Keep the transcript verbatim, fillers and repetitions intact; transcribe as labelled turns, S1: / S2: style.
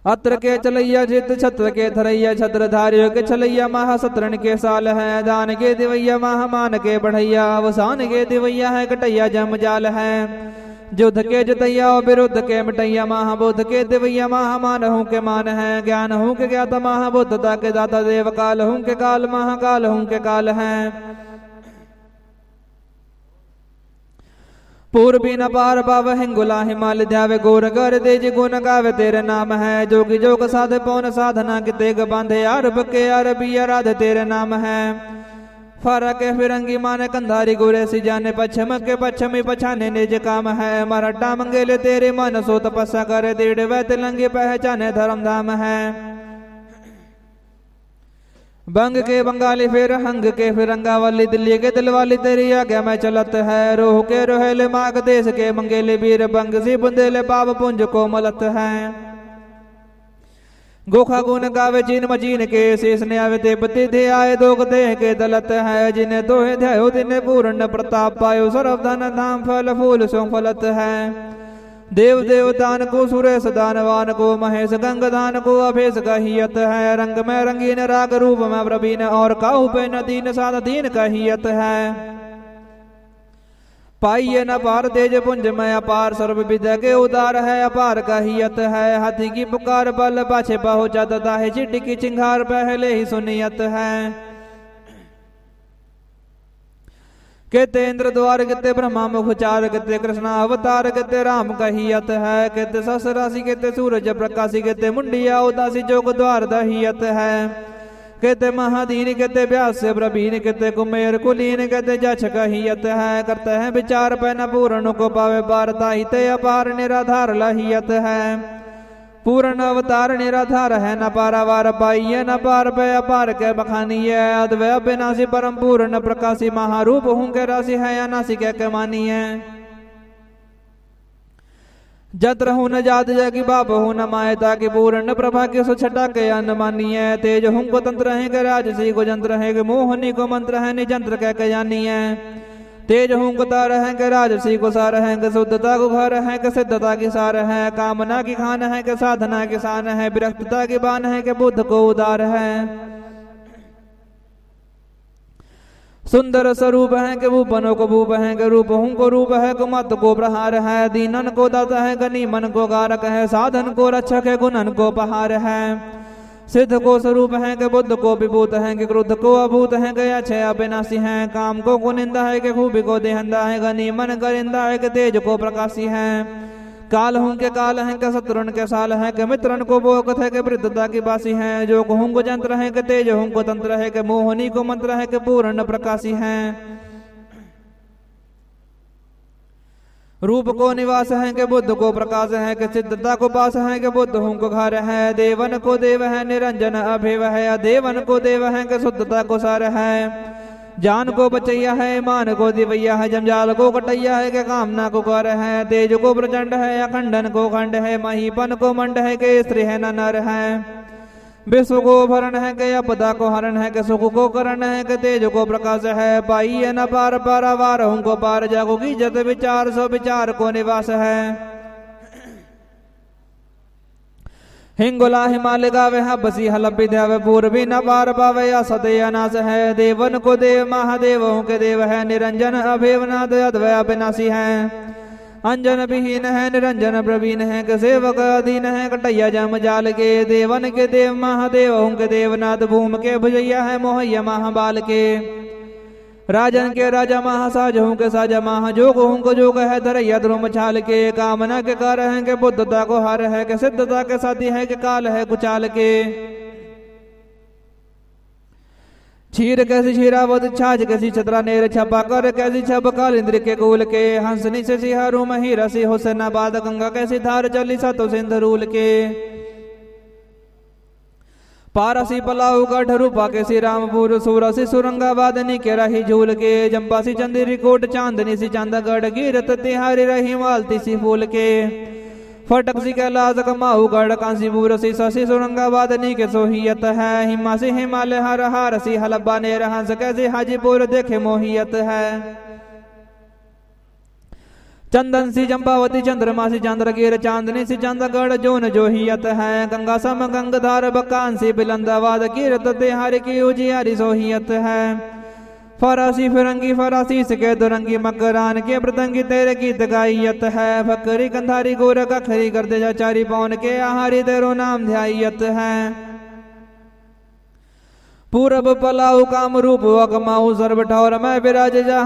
S1: अत्र के चलैया चित छत्र के थरैया छत्र धारियों के चलैया महासत्रन के साल है। दान के दिवैया महामान के बढ़ैया अवसान के दिवैया है कटैया जम जाल है। युद्ध के जतैया और विरुद्ध के मिटैया महाबुद्ध के दिवैया महामान हूँ के मान है। ज्ञान हूँ के ज्ञाता महाबुद्धता के दाता देव काल हूँ के काल महाकाल हूँ के काल है। पूर्वी न पार पाव हिंगुला हिमाल ध्यावे गोर कर तेज गुण गावे तेरे नाम है। जोगी जोग साध पौन साधना के तेग बांधे अरब के अरबी आराध तेरे नाम है। फरक फिरंगी माने कंधारी गुरे सी जाने पश्चिम के पश्चिमी पछाने निज काम है। मराठा मंगेले तेरे मन सो तपस्या करे दीड़ वै तिलंगी पहचाने धर्म धाम है। बंग के बंगाली फिर हंग के फिरंगा वाली दिल्ली के दिल वाली तेरी आज्ञा में चलत है। रोह के रोहेले माग देश के मंगेले वीर बंग सी बुंदेले पाप पुंज को मलत है। गोखा गुन गावे चीन मचीन के शेष ने आवे ते पति थे आए दोग देह के दलत है। जिन्हें दोहे ध्यायो तिन्हें पूर्ण प्रताप पायो सर्व धन धाम फल फूल सो फलत है। देव देवतान को सुरेश दानवान को महेश गंगदान को अभेश कहियत है। रंग में रंगीन राग रूप में प्रवीण और काहू पे न दीन साध दीन कहियत है। पाइये न पार तेज पुंज में अपार सर्व विद्या के उदार है। अपार कहियत है हाथी की पुकार बल पाछे पहुंचा दता है। चिट्टी की चिंगार पहले ही सुनियत है। कहते इंद्र द्वार कहते ब्रह्मा मुख चार कहते कृष्णा अवतार कहते राम कहियत है। कहते सस राशि कहते सूरज प्रकाशी कहते मुंडिया उदासी जोग द्वार दहियत है। कहते महादीन कहते व्यास से प्रवीण कहते कुमेर कुलीन कहते जछ कहियत है। करते हैं विचार पे न पूर्ण को पावे पारता ही ते अपार निराधार लहियत है। पूर्ण अवतार निराधार है न पारावार पाइये न पार पे अपार के बखानी है। अद्वय अविनाशी परम पूर्ण प्रकाशी महारूप हूँ के राशि है अनासी के कमानी है। जत्र हूँ न जात जगी बाप हूँ न मायता की पूर्ण प्रभा के सो छटा के अनुमानी है। तेज हूँ को तंत्र है के राजसी को जंत्र है के मोहनी को मंत्र है निजंत्र के कयानी है। तेज हूँ को तार है के राजसी को सार है के शुद्धता को घर है के सिद्धता की सार है। कामना की खान है के साधना की शान है। विरक्तता की बान है के बुद्ध को उदार है। सुंदर स्वरूप है के भूपनों को भूप है के रूप हूँ को रूप है को मत को प्रहार है। दीनन को दाता है गनी मन को गारक है। साधन को रक्षक है गुणन को पहार है। सिद्ध को स्वरूप है के बुद्ध को विभूत है के क्रोध को अभूत है के अक्षय अविनाशी है। काम को गुनिंदा है के खूबी को देहंदा है। गनी मन गरिंदा है के तेज को प्रकाशी है। काल हूँ के काल है के शत्रुन के साल है के मित्रन को बोकत है के वृद्धता की बासी है। जो हूँ को जंत्र है के तेज हूँ को तंत्र है के मोहनी को मंत्र है के पूर्ण प्रकाशी है। रूप को निवास है के बुद्ध को प्रकाश है के सिद्धता को पास है के बुद्ध हूँ को घर है। देवन को देव है निरंजन अभेव है। देवन को देव है के शुद्धता को सार है। जान को बचैया है मान को दिवैया है। जंजाल को कटैया है के कामना को कर है। तेज को प्रचंड है अखंडन को खंड है। महीपन को मंड है के स्त्री है न नर है। विश्व को भरण है के अपदा को हरण है के सुख को करण है के तेज को प्रकाश है। पाइये न पार पारावार हूँ को पार जागो की जत विचार सो विचार को निवास है। हिंगुला हिमालय गावे हबसी हलब विद्यावे पूर्वी न पार पावे या सदय अनाश है। देवन को देव महादेव हूँ के देव है। निरंजन अभेवनाथ अद्वय अविनाशी है। अंजन विहीन है निरंजन प्रवीण है के सेवक अधीन है कटैया जम जाल के। देवन के देव महादेव हूँ के देवनाथ भूम के भुजैया है मोहैया महाबाल के। राजन के राजा महासाज हूँ के साजा महाजोग हूँ को जोग है धरैया ध्रुम छाल के। कामना के कार है के बुद्धता को हर है के सिद्धता के साथी है के काल है कुचाल के। क्षीर कैसी क्षीरावत छाछ कैसी छतरा नेर छपा कर कैसी छप काल इंद्र के कुल के। हंसनी से सिहारू मही रसी हुसैनाबाद गंगा कैसी धार चली सतो सिंध रूल के। पारसी पलाऊ गढ़ रूपा के सी रामपुर सूरसी सुरंगाबाद के रही झूल के। जम्पासी चंदेरी कोट चांदनी सी चांदगढ़ गिरत तिहारी रही मालती सी फूल के। फटक सी कैलाश कमाऊ गढ़ कांसीपुर सी शशि सुरंगाबाद के सोहियत है। हिमा सी हिमालय हर हार सी हलब्बा ने हंस कैसी हाजीपुर देखे मोहियत है। चंदन सी चंपावती चंद्रमासी चंद्रगीर चांदनी सी चंद्रगढ़ जोन जोहियत है। गंगा सम गंगधार बकान सी बिलंदाबाद कीरत तिहारी की उजियारी सोहियत है। फरासी फिरंगी फरासी सके दुरंगी मकरान के मृदंगी तेरे गीत गाइयत है। फकरी कंधारी गोरख अखरी कर दे चारी पौन के आहारी तेरो नाम ध्यायत है। पूरब पलाऊ काम रूप अगमाऊ सर्व ठौर मैं विराज जहाँ